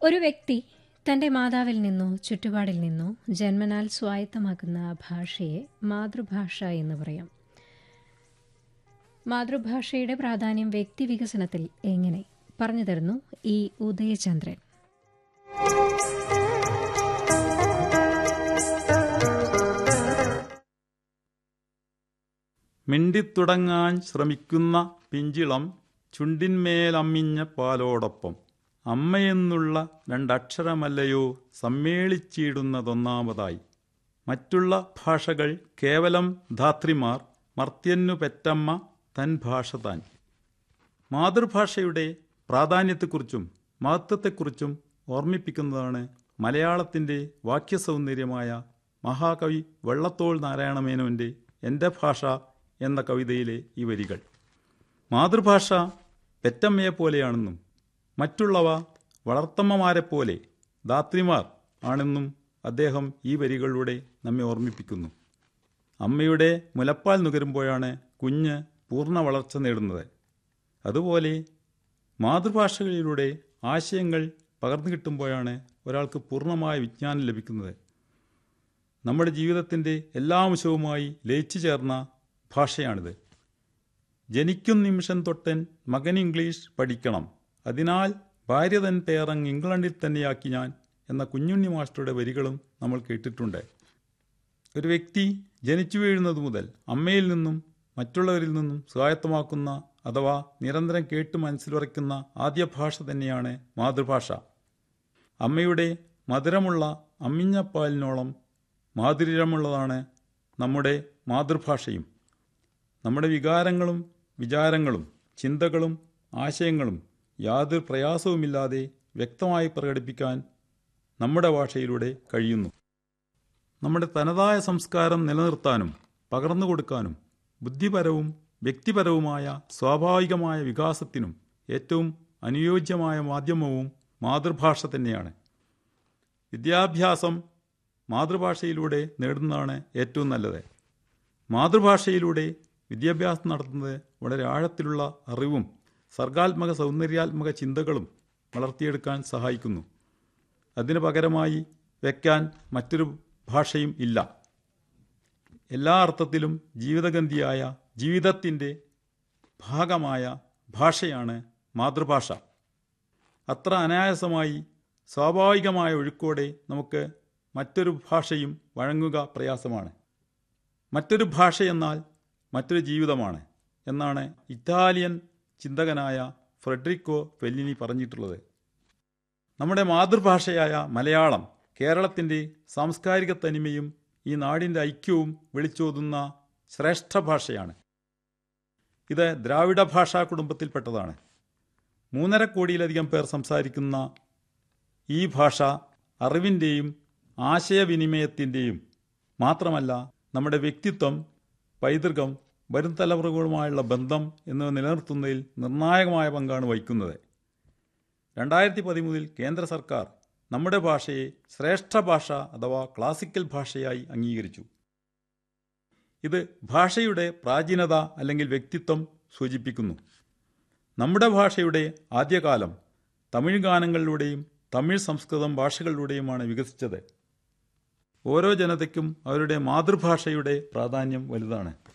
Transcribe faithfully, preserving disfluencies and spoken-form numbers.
ഒരു വ്യക്തി തൻ്റെ മാതാവിൽ നിന്നോ ചുറ്റുപാടിൽ നിന്നോ ജന്മനാൽ സ്വായത്തമാക്കുന്ന ഭാഷയെ മാതൃഭാഷ എന്ന് പറയാം. മാതൃഭാഷയുടെ പ്രാധാന്യം വ്യക്തി വികസനത്തിൽ എങ്ങനെ പറഞ്ഞു തരുന്നു ഈ ഉദയചന്ദ്രൻ. മിണ്ടിത്തുടങ്ങാൻ ശ്രമിക്കുന്ന പിഞ്ചിളം ചുണ്ടിന്മേലമ്മിഞ്ഞ പാലോടൊപ്പം അമ്മയെന്നുള്ള രണ്ടക്ഷരമല്ലയോ സമ്മേളിച്ചിടുന്നതൊന്നാമതായി. മറ്റുള്ള ഭാഷകൾ കേവലം ധാത്രിമാർ, മർത്യന്നു പെറ്റമ്മ തൻ ഭാഷ താൻ. മാതൃഭാഷയുടെ പ്രാധാന്യത്തെക്കുറിച്ചും മഹത്വത്തെക്കുറിച്ചും ഓർമ്മിപ്പിക്കുന്നതാണ് മലയാളത്തിൻ്റെ വാക്യസൗന്ദര്യമായ മഹാകവി വള്ളത്തോൾ നാരായണമേനോൻ്റെ എൻ്റെ ഭാഷ എന്ന കവിതയിലെ ഈ വരികൾ. മാതൃഭാഷ പെറ്റമ്മയെപ്പോലെയാണെന്നും മറ്റുള്ളവ വളർത്തമ്മമാരെപ്പോലെ ധാത്രിമാർ ആണെന്നും അദ്ദേഹം ഈ വരികളിലൂടെ നമ്മെ ഓർമ്മിപ്പിക്കുന്നു. അമ്മയുടെ മുലപ്പാൽ നുകരുമ്പോഴാണ് കുഞ്ഞ് പൂർണ്ണ വളർച്ച നേടുന്നത്. അതുപോലെ മാതൃഭാഷകളിലൂടെ ആശയങ്ങൾ പകർന്നു കിട്ടുമ്പോഴാണ് ഒരാൾക്ക് പൂർണ്ണമായ വിജ്ഞാനം ലഭിക്കുന്നത്. നമ്മുടെ ജീവിതത്തിൻ്റെ എല്ലാ അംശവുമായി ലയിച്ചു ചേർന്ന ഭാഷയാണിത്. ജനിക്കും നിമിഷം തൊട്ടൻ മകൻ ഇംഗ്ലീഷ് പഠിക്കണം, അതിനാൽ ഭാര്യ തൻ പേരങ്ങ് ഇംഗ്ലണ്ടിൽ തന്നെയാക്കി ഞാൻ എന്ന കുഞ്ഞുണ്ണി മാസ്റ്ററുടെ വരികളും നമ്മൾ കേട്ടിട്ടുണ്ട്. ഒരു വ്യക്തി ജനിച്ചു വീഴുന്നത് മുതൽ അമ്മയിൽ നിന്നും മറ്റുള്ളവരിൽ നിന്നും സ്വായത്തമാക്കുന്ന അഥവാ നിരന്തരം കേട്ട് മനസ്സിലുറയ്ക്കുന്ന ആദ്യ ഭാഷ തന്നെയാണ് മാതൃഭാഷ. അമ്മയുടെ മധുരമുള്ള അമ്മിഞ്ഞപ്പാലിനോളം മാധുര്യമുള്ളതാണ് നമ്മുടെ മാതൃഭാഷയും. നമ്മുടെ വികാരങ്ങളും വിചാരങ്ങളും ചിന്തകളും ആശയങ്ങളും യാതൊരു പ്രയാസവുമില്ലാതെ വ്യക്തമായി പ്രകടിപ്പിക്കാൻ നമ്മുടെ ഭാഷയിലൂടെ കഴിയുന്നു. നമ്മുടെ തനതായ സംസ്കാരം നിലനിർത്താനും പകർന്നു കൊടുക്കാനും ബുദ്ധിപരവും വ്യക്തിപരവുമായ സ്വാഭാവികമായ വികാസത്തിനും ഏറ്റവും അനുയോജ്യമായ മാധ്യമവും മാതൃഭാഷ തന്നെയാണ്. വിദ്യാഭ്യാസം മാതൃഭാഷയിലൂടെ നേടുന്നതാണ് ഏറ്റവും നല്ലത്. മാതൃഭാഷയിലൂടെ വിദ്യാഭ്യാസം നടത്തുന്നത് വളരെ ആഴത്തിലുള്ള അറിവും സർഗാത്മക സൗന്ദര്യാത്മക ചിന്തകളും വളർത്തിയെടുക്കാൻ സഹായിക്കുന്നു. അതിനു പകരമായി വയ്ക്കാൻ മറ്റൊരു ഭാഷയും ഇല്ല. എല്ലാ അർത്ഥത്തിലും ജീവിതഗന്ധിയായ ജീവിതത്തിൻ്റെ ഭാഗമായ ഭാഷയാണ് മാതൃഭാഷ. അത്ര അനായാസമായി സ്വാഭാവികമായ ഒഴുക്കോടെ നമുക്ക് മറ്റൊരു ഭാഷയും വഴങ്ങുക പ്രയാസമാണ്. മറ്റൊരു ഭാഷയെന്നാൽ മറ്റൊരു ജീവിതമാണ് എന്നാണ് ഇറ്റാലിയൻ ചിന്തകനായ ഫ്രെഡറിക്കോ ഫെല്ലിനി പറഞ്ഞിട്ടുള്ളത്. നമ്മുടെ മാതൃഭാഷയായ മലയാളം കേരളത്തിൻ്റെ സാംസ്കാരിക തനിമയും ഈ നാടിൻ്റെ ഐക്യവും വിളിച്ചോതുന്ന ശ്രേഷ്ഠ ഭാഷയാണ്. ഇത് ദ്രാവിഡ ഭാഷാ കുടുംബത്തിൽപ്പെട്ടതാണ്. മൂന്നര കോടിയിലധികം പേർ സംസാരിക്കുന്ന ഈ ഭാഷ അറിവിൻ്റെയും ആശയവിനിമയത്തിൻ്റെയും മാത്രമല്ല നമ്മുടെ വ്യക്തിത്വം, പൈതൃകം, വരും തലമുറകളുമായുള്ള ബന്ധം എന്നിവ നിലനിർത്തുന്നതിൽ നിർണായകമായ പങ്കാണ് വഹിക്കുന്നത്. രണ്ടായിരത്തി പതിമൂന്നിൽ കേന്ദ്ര സർക്കാർ നമ്മുടെ ഭാഷയെ ശ്രേഷ്ഠ ഭാഷ അഥവാ ക്ലാസിക്കൽ ഭാഷയായി അംഗീകരിച്ചു. ഇത് ഭാഷയുടെ പ്രാചീനത അല്ലെങ്കിൽ വ്യക്തിത്വം സൂചിപ്പിക്കുന്നു. നമ്മുടെ ഭാഷയുടെ ആദ്യകാലം തമിഴ് ഗാനങ്ങളിലൂടെയും തമിഴ് സംസ്കൃതം ഭാഷകളിലൂടെയുമാണ് വികസിച്ചത്. ഓരോ ജനതയ്ക്കും അവരുടെ മാതൃഭാഷയുടെ പ്രാധാന്യം വലുതാണ്.